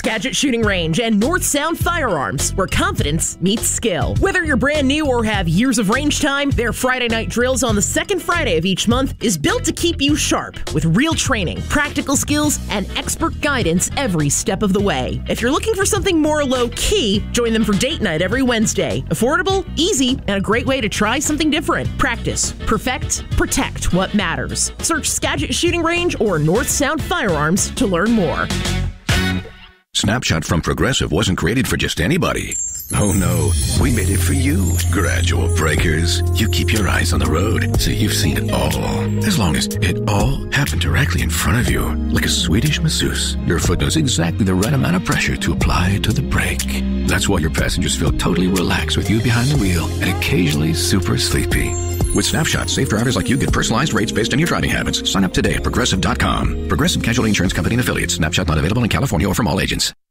Skagit Shooting Range and North Sound Firearms, where confidence meets skill. Whether you're brand new or have years of range time, their Friday night drills on the second Friday of each month is built to keep you sharp with real training, practical skills, and expert guidance every step of the way. If you're looking for something more low-key, join them for date night every Wednesday. Affordable, easy, and a great way to try something different. Practice, perfect, protect what matters. Search Skagit Shooting Range or North Sound Firearms to learn more. Snapshot from Progressive wasn't created for just anybody. Oh no, we made it for you. Gradual breakers. You keep your eyes on the road, so you've seen it all. As long as it all happened directly in front of you, like a Swedish masseuse, your foot knows exactly the right amount of pressure to apply to the brake. That's why your passengers feel totally relaxed with you behind the wheel and occasionally super sleepy. With Snapshot, safe drivers like you get personalized rates based on your driving habits. Sign up today at Progressive.com. Progressive Casualty Insurance Company and Affiliates. Snapshot not available in California or from all agents.